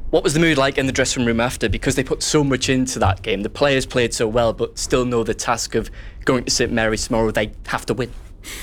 What was the mood like in the dressing room after? Because they put so much into that game. The players played so well, but still know the task of going to St Mary's tomorrow. They have to win.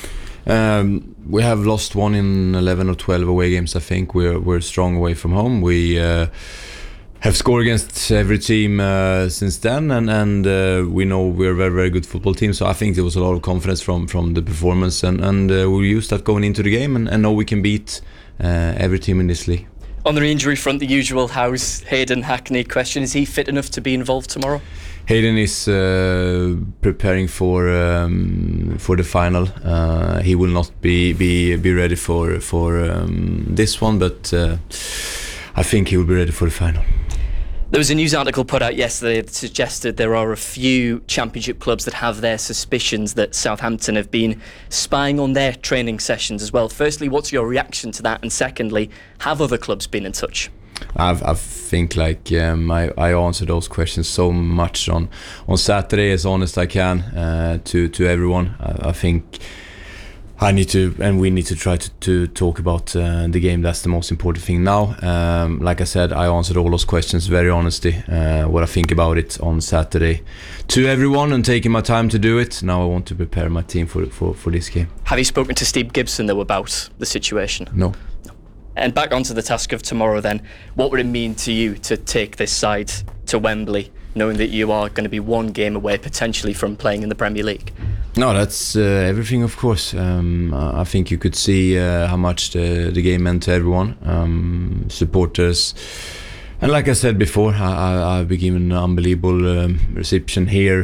We have lost 1 in 11 or 12 away games. I think we're strong away from home. We have scored against every team since then, and we know we're a very, very good football team. So I think there was a lot of confidence from the performance, and we used that going into the game, and know we can beat every team in this league. On the injury front, the usual How's Hayden Hackney question: is he fit enough to be involved tomorrow? Hayden is preparing for the final. He will not be ready for this one, but I think he will be ready for the final. There was a news article put out yesterday that suggested there are a few championship clubs that have their suspicions that Southampton have been spying on their training sessions as well. Firstly, what's your reaction to that? And secondly, have other clubs been in touch? I think I answered those questions so much on Saturday, as honest I can, to everyone. I think I need to, and we need to try to talk about the game. That's the most important thing now. Like I said, I answered all those questions very honestly, what I think about it on Saturday to everyone, and taking my time to do it. Now I want to prepare my team for this game. Have you spoken to Steve Gibson though about the situation? No. And back onto the task of tomorrow then, what would it mean to you to take this side to Wembley, knowing that you are going to be one game away potentially from playing in the Premier League? No, that's everything, of course. I think you could see how much the game meant to everyone, supporters. And like I said before, I've been given an unbelievable reception here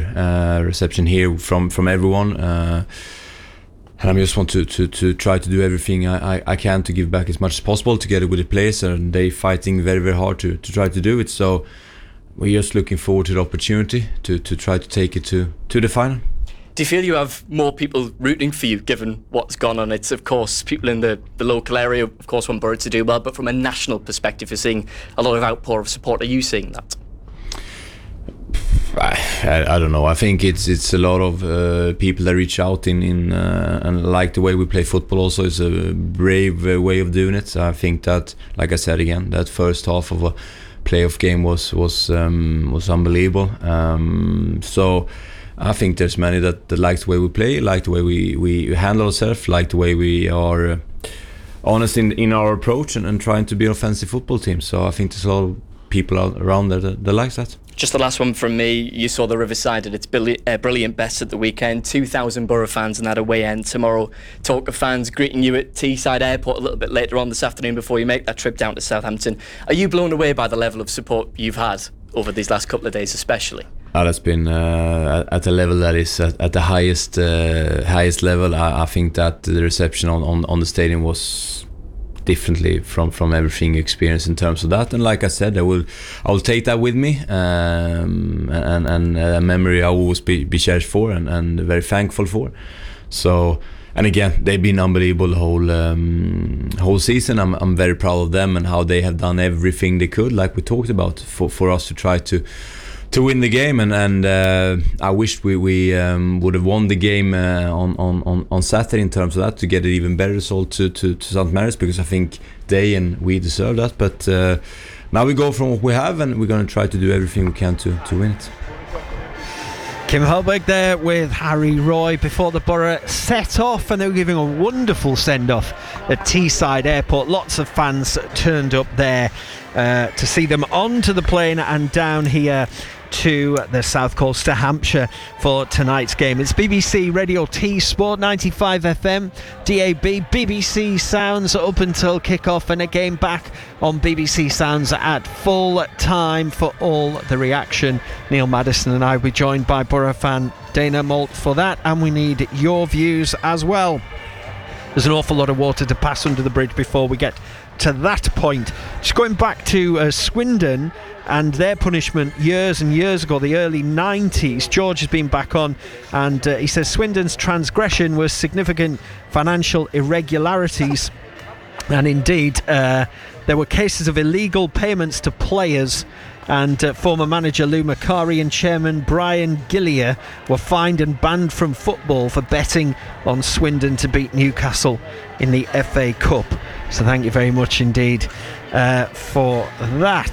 from everyone. And I just want to try to do everything I can to give back as much as possible together with the players, and they fighting very, very hard to try to do it. So we're just looking forward to the opportunity to try to take it to the final. Do you feel you have more people rooting for you given what's gone on? It's of course people in the local area of course want Borough to do well, but from a national perspective you're seeing a lot of outpour of support. Are you seeing that? I don't know. I think it's a lot of people that reach out and like the way we play football. Also, it's a brave way of doing it. I think that, like I said again, that first half of a playoff game was unbelievable. So I think there's many that like the way we play, like the way we handle ourselves, like the way we are honest in our approach and trying to be an offensive football team. So I think there's a lot of people around there that likes that. Just the last one from me. You saw the Riverside at its brilliant best at the weekend. 2,000 Borough fans in that away end tomorrow. Talk of fans greeting you at Teesside Airport a little bit later on this afternoon before you make that trip down to Southampton. Are you blown away by the level of support you've had over these last couple of days especially? That's been at a level that is at the highest level. I think that the reception on the stadium was differently from everything you experienced in terms of that. And like I said, I will take that with me, and a memory I will always be cherished for and very thankful for. So, and again, they've been unbelievable the whole season. I'm very proud of them and how they have done everything they could, like we talked about, for us to try to win the game, and I wish we would have won the game on Saturday in terms of that, to get an even better result to St Mary's, because I think they and we deserve that. But now we go from what we have, and we're going to try to do everything we can to win it. Kim Hellberg there with Harry Roy before the Borough set off, and they were giving a wonderful send-off at Teesside Airport. Lots of fans turned up there to see them onto the plane and down here to the South Coast to Hampshire for tonight's game. It's BBC Radio T Sport 95 FM, DAB, BBC Sounds up until kick-off, and again back on BBC Sounds at full time for all the reaction. Neil Maddison and I will be joined by Borough fan Dana Moult for that, and we need your views as well. There's an awful lot of water to pass under the bridge before we get to that point. Just going back to Swindon and their punishment years and years ago, the early 90s. George has been back on, and he says Swindon's transgression was significant financial irregularities, and indeed there were cases of illegal payments to players, and former manager Lou Macari and chairman Brian Gillier were fined and banned from football for betting on Swindon to beat Newcastle in the FA Cup. So thank you very much indeed for that.